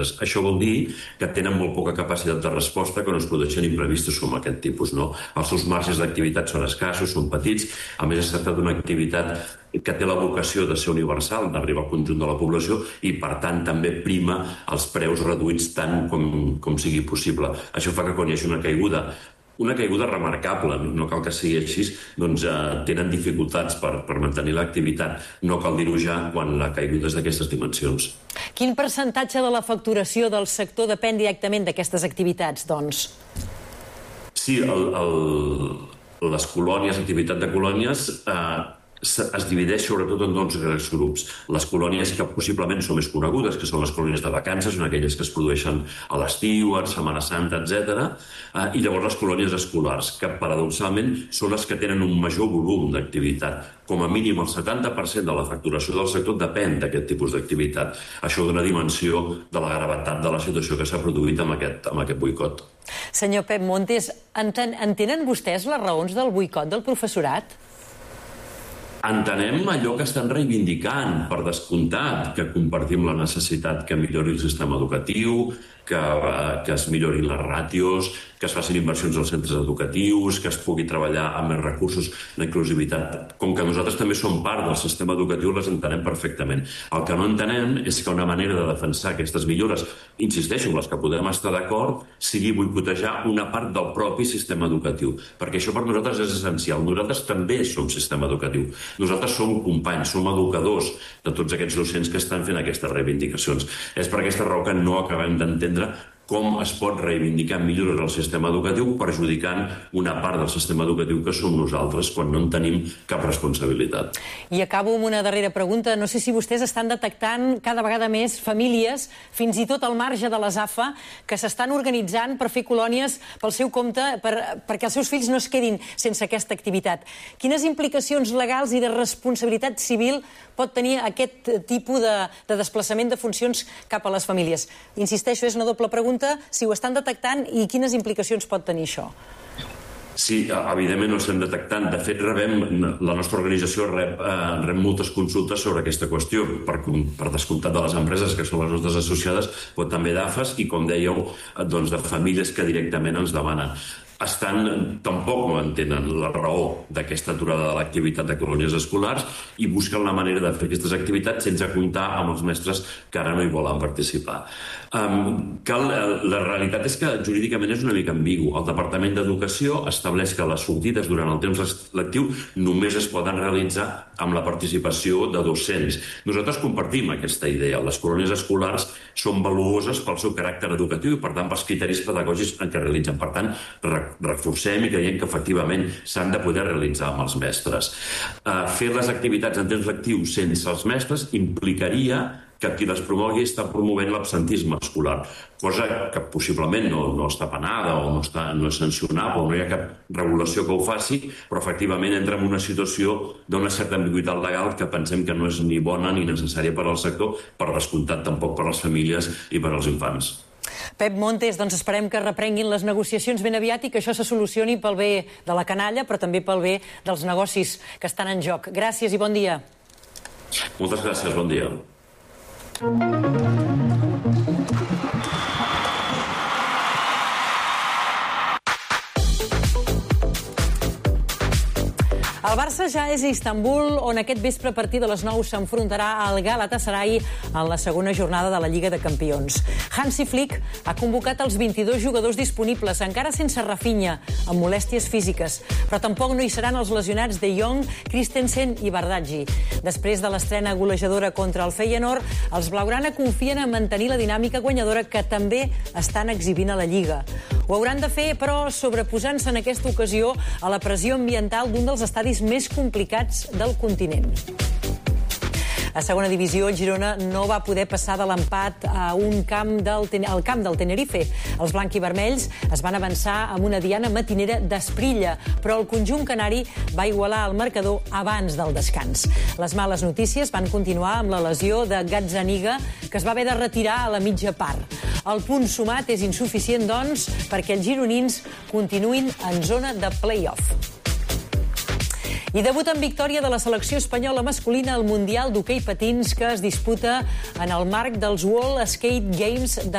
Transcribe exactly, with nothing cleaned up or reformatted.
Això vol dir que tenen molt poca capacitat de resposta quan es produeixen imprevistos com aquest tipus, no? Els seus marges d'activitat són escassos, són petits, a més es tracta d'una activitat que té la vocació de ser universal, d'arribar al conjunt de la població i, per tant, també prima els preus reduïts tant com, com sigui possible. Això fa que quan hi hagi una caiguda Una caiguda remarcable, no cal que sigui així, doncs eh, tenen dificultats per, per mantenir l'activitat. No cal dir-ho ja quan la caiguda és d'aquestes dimensions. Quin percentatge de la facturació del sector depèn directament d'aquestes activitats, doncs? Sí, el, el, les colònies, l'activitat de colònies, eh, es divideix sobretot en dos grans grups. Les colònies que possiblement són més conegudes, que són les colònies de vacances, són aquelles que es produeixen a l'estiu, a Setmana Santa, etcètera. I llavors les colònies escolars, que paradoxalment són les que tenen un major volum d'activitat. Com a mínim el setanta per cent de la facturació del sector depèn d'aquest tipus d'activitat. Això dona dimensió de la gravetat de la situació que s'ha produït amb aquest, amb aquest boicot. Senyor Pep Montes, enten, entenen vostès les raons del boicot del professorat? Entenem allò que estan reivindicant, per descomptat, que compartim la necessitat que millori el sistema educatiu, que, que es millorin les ràtios, que es facin inversions als centres educatius, que es pugui treballar amb més recursos, la inclusivitat. Com que nosaltres també som part del sistema educatiu, les entenem perfectament. El que no entenem és que una manera de defensar aquestes millores, insisteixo, en les que podem estar d'acord, sigui boicotejar una part del propi sistema educatiu. Perquè això per nosaltres és essencial. Nosaltres també som sistema educatiu. Nosaltres som companys, som educadors de tots aquests docents que estan fent aquestes reivindicacions. És per aquesta raó que no acabem d'entendre com es pot reivindicar millores al sistema educatiu perjudicant una part del sistema educatiu que som nosaltres quan no en tenim cap responsabilitat. I acabo amb una darrera pregunta. No sé si vostès estan detectant cada vegada més famílies, fins i tot al marge de les A F A, que s'estan organitzant per fer colònies pel seu compte, per, perquè els seus fills no es quedin sense aquesta activitat. Quines implicacions legals i de responsabilitat civil pot tenir aquest tipus de, de desplaçament de funcions cap a les famílies? Insisteixo, és una doble pregunta. Si ho estan detectant i quines implicacions pot tenir això? Sí, evidentment ho estem detectant. De fet, rebem, la nostra organització rep, eh, rep moltes consultes sobre aquesta qüestió, per, per descomptat de les empreses que són les nostres associades, però també d'A F As i, com dèieu, doncs, de famílies que directament ens demanen. Estan, tampoc no entenen la raó d'aquesta aturada de l'activitat de colònies escolars i busquen la manera de fer aquestes activitats sense comptar amb els mestres que ara no hi volen participar. Um, cal, la realitat és que jurídicament és una mica ambigu. El Departament d'Educació estableix que les sortides durant el temps lectiu només es poden realitzar amb la participació de docents. Nosaltres compartim aquesta idea. Les colònies escolars són valuoses pel seu caràcter educatiu i, per tant, pels criteris pedagògics en què realitzen. Per tant, reforcem i creiem que efectivament s'han de poder realitzar amb els mestres. Uh, fer les activitats en temps lectiu sense els mestres implicaria que qui les promogui està promovent l'absentisme escolar, cosa que possiblement no, no està penada o no, està, no és sancionable o no hi ha cap regulació que ho faci, però efectivament entra en una situació d'una certa ambigüitat legal que pensem que no és ni bona ni necessària per al sector, per descomptat tampoc per a les famílies i per als infants. Pep Montes, doncs esperem que reprenguin les negociacions ben aviat i que això se solucioni pel bé de la canalla, però també pel bé dels negocis que estan en joc. Gràcies i bon dia. Moltes gràcies, bon dia. El Barça ja és a Istanbul, on aquest vespre a partir de les nou s'enfrontarà al Galatasaray en la segona jornada de la Lliga de Campions. Hansi Flick ha convocat els vint-i-dos jugadors disponibles, encara sense Rafinha, amb molèsties físiques, però tampoc no hi seran els lesionats De Jong, Christensen i Bardghji. Després de l'estrena golejadora contra el Feyenoord, els blaugrana confien en mantenir la dinàmica guanyadora que també estan exhibint a la Lliga. Ho hauran de fer, però, sobreposant-se en aquesta ocasió a la pressió ambiental d'un dels estadis més complicats del continent. A segona divisió, el Girona no va poder passar de l'empat a un camp del, al camp del Tenerife. Els blanquivermells es van avançar amb una diana matinera d'Esprilla, però el conjunt canari va igualar el marcador abans del descans. Les males notícies van continuar amb la lesió de Gazzaniga, que es va haver de retirar a la mitja part. El punt sumat és insuficient, doncs, perquè els gironins continuïn en zona de play-off. I debut en victòria de la selecció espanyola masculina al Mundial d'hoquei patins que es disputa en el marc dels World Skate Games de